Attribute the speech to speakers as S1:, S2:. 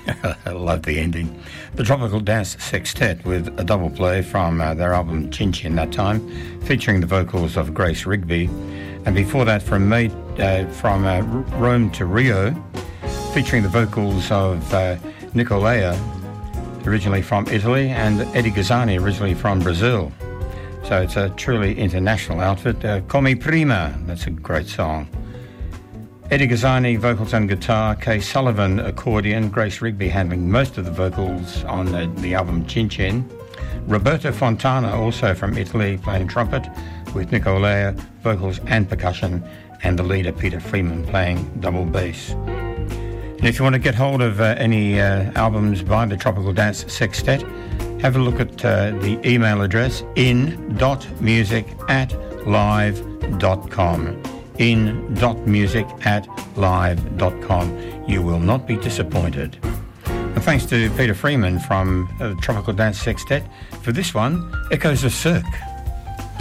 S1: I love the ending. The Tropical Dance Sextet with a double play from their album Chin Chin that time, featuring the vocals of Grace Rigby. And before that, from Rome to Rio, featuring the vocals of Nicolea, originally from Italy, and Eddie Gazzani, originally from Brazil. So it's a truly international outfit. Come Prima, that's a great song. Eddie Gazzani, vocals and guitar, Kay Sullivan, accordion, Grace Rigby handling most of the vocals on the album Chin Chin. Roberto Fontana, also from Italy, playing trumpet, with Nicolea, vocals and percussion, and the leader Peter Freeman playing double bass. And if you want to get hold of any albums by the Tropical Dance Sextet, have a look at the email address in.music@live.com. in.music@live.com. You will not be disappointed. And thanks to Peter Freeman from the Tropical Dance Sextet for this one, Echoes of Cirque.